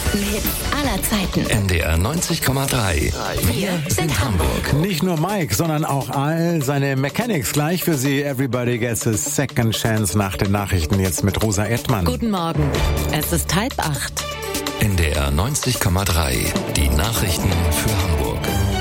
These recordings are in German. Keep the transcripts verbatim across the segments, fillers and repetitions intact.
besten Hits aller Zeiten. N D R neunzig Komma drei. Wir sind Hamburg. Nicht nur Mike, sondern auch all seine Mechanics. Gleich für Sie Everybody Gets a Second Chance nach den Nachrichten. Jetzt mit Rosa Erdmann. Guten Morgen. Es ist halb acht. N D R neunzig Komma drei. Die Nachrichten für Hamburg.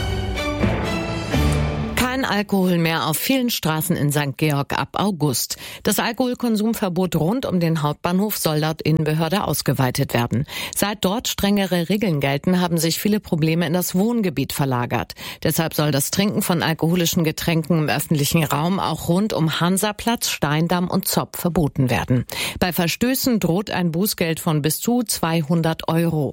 Kein Alkohol mehr auf vielen Straßen in Sankt Georg ab August. Das Alkoholkonsumverbot rund um den Hauptbahnhof soll laut Innenbehörde ausgeweitet werden. Seit dort strengere Regeln gelten, haben sich viele Probleme in das Wohngebiet verlagert. Deshalb soll das Trinken von alkoholischen Getränken im öffentlichen Raum auch rund um Hansaplatz, Steindamm und Zopp verboten werden. Bei Verstößen droht ein Bußgeld von bis zu zweihundert Euro.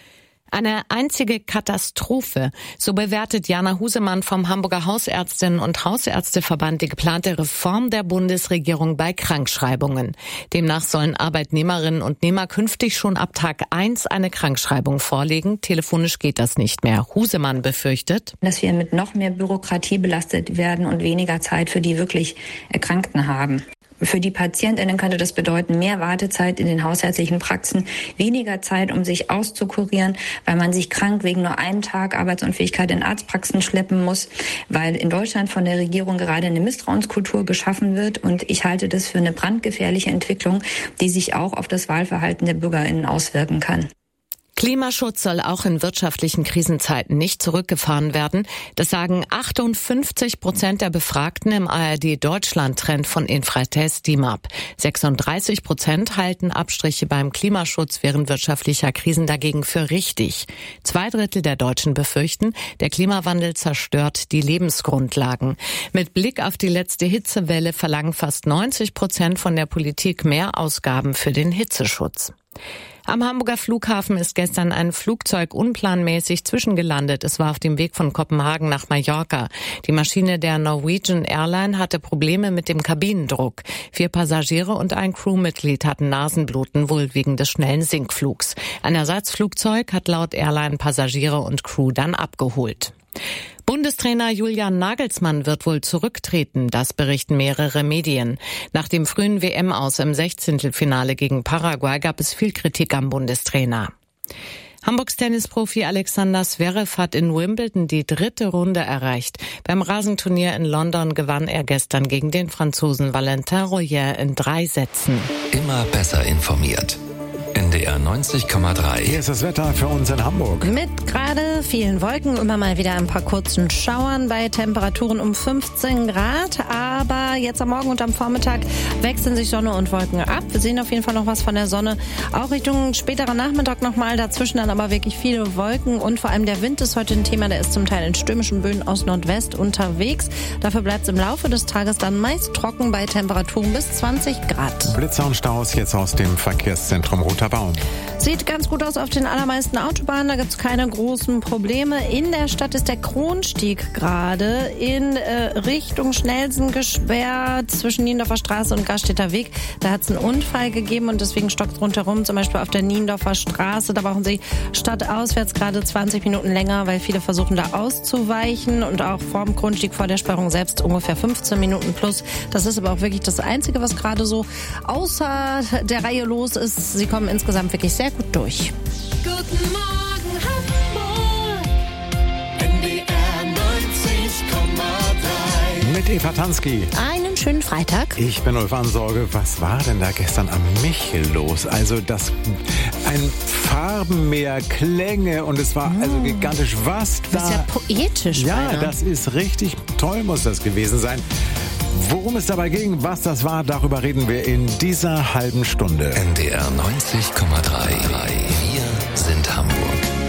Eine einzige Katastrophe, so bewertet Jana Husemann vom Hamburger Hausärztinnen- und Hausärzteverband die geplante Reform der Bundesregierung bei Krankschreibungen. Demnach sollen Arbeitnehmerinnen und Nehmer künftig schon ab Tag eins eine Krankschreibung vorlegen. Telefonisch geht das nicht mehr. Husemann befürchtet, dass wir mit noch mehr Bürokratie belastet werden und weniger Zeit für die wirklich Erkrankten haben. Für die Patientinnen könnte das bedeuten, mehr Wartezeit in den hausärztlichen Praxen, weniger Zeit, um sich auszukurieren, weil man sich krank wegen nur einem Tag Arbeitsunfähigkeit in Arztpraxen schleppen muss, weil in Deutschland von der Regierung gerade eine Misstrauenskultur geschaffen wird. Und ich halte das für eine brandgefährliche Entwicklung, die sich auch auf das Wahlverhalten der BürgerInnen auswirken kann. Klimaschutz soll auch in wirtschaftlichen Krisenzeiten nicht zurückgefahren werden. Das sagen achtundfünfzig Prozent der Befragten im A R D-Deutschland-Trend von Infratest D I M A P. sechsunddreißig Prozent halten Abstriche beim Klimaschutz während wirtschaftlicher Krisen dagegen für richtig. Zwei Drittel der Deutschen befürchten, der Klimawandel zerstört die Lebensgrundlagen. Mit Blick auf die letzte Hitzewelle verlangen fast neunzig Prozent von der Politik mehr Ausgaben für den Hitzeschutz. Am Hamburger Flughafen ist gestern ein Flugzeug unplanmäßig zwischengelandet. Es war auf dem Weg von Kopenhagen nach Mallorca. Die Maschine der Norwegian Airline hatte Probleme mit dem Kabinendruck. Vier Passagiere und ein Crewmitglied hatten Nasenbluten, wohl wegen des schnellen Sinkflugs. Ein Ersatzflugzeug hat laut Airline Passagiere und Crew dann abgeholt. Bundestrainer Julian Nagelsmann wird wohl zurücktreten, das berichten mehrere Medien. Nach dem frühen W M-Aus im Sechzehntelfinale gegen Paraguay gab es viel Kritik am Bundestrainer. Hamburgs Tennisprofi Alexander Zverev hat in Wimbledon die dritte Runde erreicht. Beim Rasenturnier in London gewann er gestern gegen den Franzosen Valentin Royer in drei Sätzen. Immer besser informiert. N D R neunzig Komma drei. Hier ist das Wetter für uns in Hamburg. Mit gerade vielen Wolken, immer mal wieder ein paar kurzen Schauern bei Temperaturen um fünfzehn Grad. Aber jetzt am Morgen und am Vormittag wechseln sich Sonne und Wolken ab. Wir sehen auf jeden Fall noch was von der Sonne. Auch Richtung späterer Nachmittag nochmal. Dazwischen dann aber wirklich viele Wolken. Und vor allem der Wind ist heute ein Thema. Der ist zum Teil in stürmischen Böen aus Nordwest unterwegs. Dafür bleibt es im Laufe des Tages dann meist trocken bei Temperaturen bis zwanzig Grad. Blitzer und Staus jetzt aus dem Verkehrszentrum Roter Baum. Sieht ganz gut aus auf den allermeisten Autobahnen, da gibt es keine großen Probleme. In der Stadt ist der Kronstieg gerade in äh, Richtung Schnellsen gesperrt, zwischen Niendorfer Straße und Gaststädter Weg. Da hat es einen Unfall gegeben und deswegen stockt rundherum, zum Beispiel auf der Niendorfer Straße. Da brauchen Sie stadtauswärts gerade zwanzig Minuten länger, weil viele versuchen da auszuweichen und auch vorm Kronstieg vor der Sperrung selbst ungefähr fünfzehn Minuten plus. Das ist aber auch wirklich das Einzige, was gerade so außer der Reihe los ist. Sie kommen insgesamt wirklich sehr gut durch. Guten Morgen Hamburg. N D R neunzig Komma drei. Mit Eva Tansky. Einen schönen Freitag. Ich bin Ulf Ansorge. Was war denn da gestern am Michel los? Also das, ein Farbenmeer, Klänge und es war mm. also gigantisch. Was da? Das ist ja poetisch. Ja, beinahe. Das ist richtig toll, muss das gewesen sein. Worum es dabei ging, was das war, darüber reden wir in dieser halben Stunde. N D R neunzig Komma drei. Wir sind Hamburg.